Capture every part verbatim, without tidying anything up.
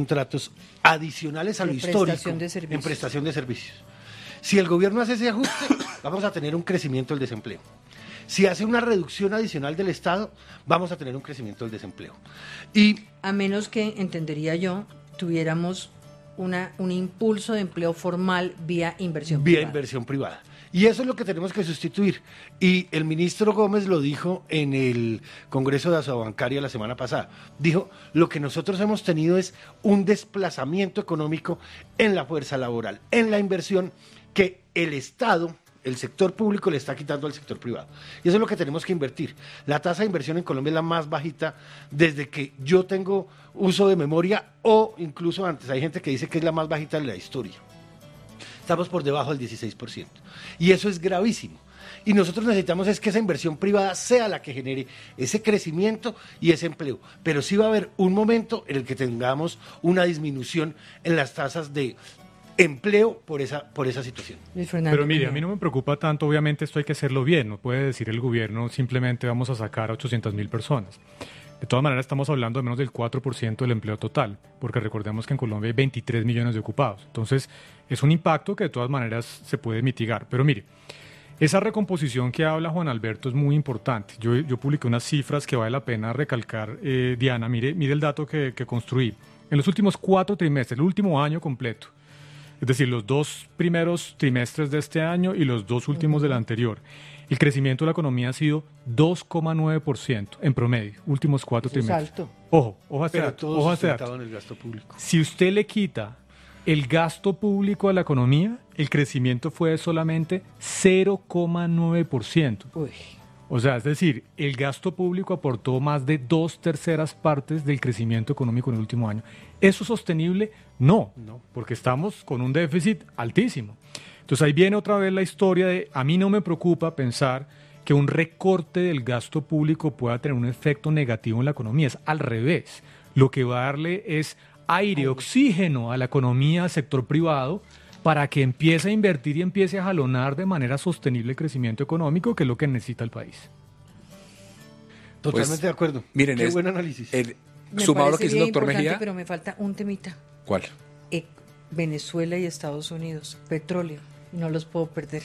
contratos adicionales a lo histórico prestación de servicios. en prestación de servicios. Si el gobierno hace ese ajuste, vamos a tener un crecimiento del desempleo. Si hace una reducción adicional del Estado, vamos a tener un crecimiento del desempleo. Y a menos que, entendería yo, tuviéramos una, un impulso de empleo formal vía inversión vía privada. inversión privada. Y eso es lo que tenemos que sustituir. Y el ministro Gómez lo dijo en el Congreso de Asobancaria la semana pasada. Dijo, lo que nosotros hemos tenido es un desplazamiento económico en la fuerza laboral, en la inversión que el Estado, el sector público le está quitando al sector privado. Y eso es lo que tenemos que invertir. La tasa de inversión en Colombia es la más bajita desde que yo tengo uso de memoria o incluso antes. Hay gente que dice que es la más bajita de la historia. Estamos por debajo del dieciséis por ciento. Y eso es gravísimo. Y nosotros necesitamos es que esa inversión privada sea la que genere ese crecimiento y ese empleo. Pero sí va a haber un momento en el que tengamos una disminución en las tasas de empleo por esa por esa situación. Pero mire, a mí no me preocupa tanto, obviamente esto hay que hacerlo bien, no puede decir el gobierno simplemente vamos a sacar a ochocientas mil personas. De todas maneras estamos hablando de menos del cuatro por ciento del empleo total, porque recordemos que en Colombia hay veintitrés millones de ocupados. Entonces es un impacto que de todas maneras se puede mitigar. Pero mire, esa recomposición que habla Juan Alberto es muy importante. Yo, yo publiqué unas cifras que vale la pena recalcar. Eh, Diana, mire, mire el dato que, que construí. En los últimos cuatro trimestres, el último año completo, es decir, los dos primeros trimestres de este año y los dos últimos uh-huh. del anterior, el crecimiento de la economía ha sido dos coma nueve por ciento en promedio, últimos cuatro Eso trimestres. Es alto. Ojo, ojo a este Pero dato. todo Ojo a este sustentado dato. en el gasto público. Si usted le quita el gasto público a la economía, el crecimiento fue de solamente cero coma nueve por ciento. Uy. O sea, es decir, el gasto público aportó más de dos terceras partes del crecimiento económico en el último año. ¿Eso es sostenible? No, No. porque estamos con un déficit altísimo. Entonces ahí viene otra vez la historia de, a mí no me preocupa pensar que un recorte del gasto público pueda tener un efecto negativo en la economía. Es al revés. Lo que va a darle es aire, oxígeno a la economía, al sector privado, para que empiece a invertir y empiece a jalonar de manera sostenible el crecimiento económico, que es lo que necesita el país. Totalmente Pues, de acuerdo. Miren, Qué es, buen análisis. El, Me sumado a lo parece que dice el bien doctor importante, Mejía. pero me falta un temita. ¿Cuál? Eh, Venezuela y Estados Unidos, petróleo, no los puedo perder,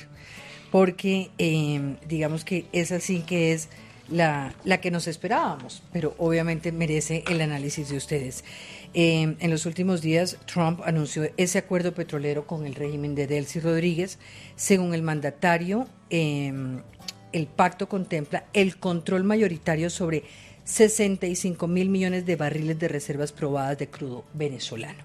porque eh, digamos que esa sí que es la, la que nos esperábamos, pero obviamente merece el análisis de ustedes. Eh, en los últimos días, Trump anunció ese acuerdo petrolero con el régimen de Delcy Rodríguez. Según el mandatario, eh, el pacto contempla el control mayoritario sobre sesenta y cinco mil millones de barriles de reservas probadas de crudo venezolano.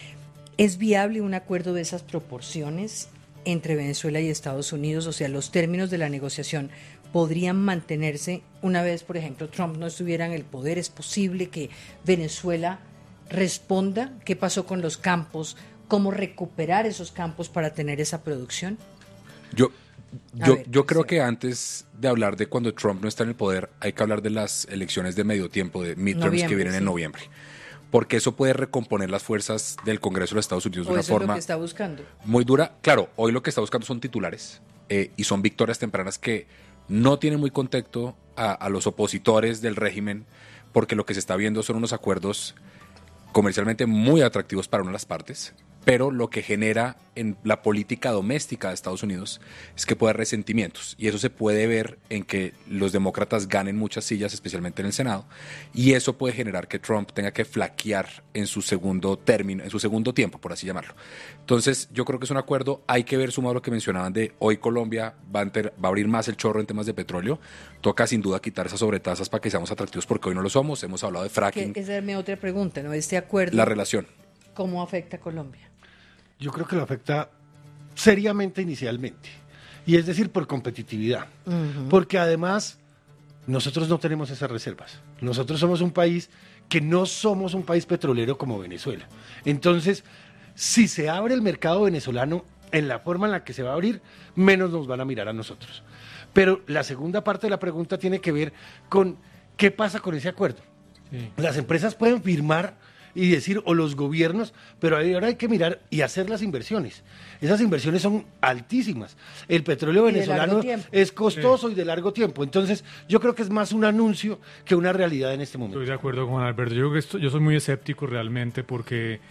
¿Es viable un acuerdo de esas proporciones entre Venezuela y Estados Unidos? O sea, los términos de la negociación podrían mantenerse una vez, por ejemplo, Trump no estuviera en el poder. ¿Es posible que Venezuela responda? ¿Qué pasó con los campos? ¿Cómo recuperar esos campos para tener esa producción? Yo, yo, ver, yo creo sí. que antes de hablar de cuando Trump no está en el poder, hay que hablar de las elecciones de medio tiempo, de midterms Noviembre, que vienen sí. en noviembre. Porque eso puede recomponer las fuerzas del Congreso de los Estados Unidos de ¿O una eso es lo forma que está buscando? muy dura. Claro, hoy lo que está buscando son titulares eh, y son victorias tempranas que no tienen muy contexto a, a los opositores del régimen, porque lo que se está viendo son unos acuerdos comercialmente muy atractivos para una de las partes, pero lo que genera en la política doméstica de Estados Unidos es que puede haber resentimientos, y eso se puede ver en que los demócratas ganen muchas sillas, especialmente en el Senado, y eso puede generar que Trump tenga que flaquear en su segundo término, en su segundo tiempo, por así llamarlo. Entonces, yo creo que es un acuerdo. Hay que ver, sumado a lo que mencionaban de hoy Colombia va a, enter, va a abrir más el chorro en temas de petróleo. Toca sin duda quitar esas sobretasas para que seamos atractivos, porque hoy no lo somos. Hemos hablado de fracking. Que esa es mi otra pregunta, ¿no? Este acuerdo, La relación. ¿cómo afecta a Colombia? Yo creo que lo afecta seriamente inicialmente, y es decir, por competitividad, uh-huh. porque además nosotros no tenemos esas reservas. Nosotros somos un país que no somos un país petrolero como Venezuela. Entonces, si se abre el mercado venezolano en la forma en la que se va a abrir, menos nos van a mirar a nosotros. Pero la segunda parte de la pregunta tiene que ver con qué pasa con ese acuerdo. Sí. Las empresas pueden firmar y decir, o los gobiernos, pero ahora hay que mirar y hacer las inversiones. Esas inversiones son altísimas. El petróleo venezolano es costoso sí. y de largo tiempo. Entonces, yo creo que es más un anuncio que una realidad en este momento. Estoy de acuerdo con Alberto. Yo creo que esto, yo soy muy escéptico realmente, porque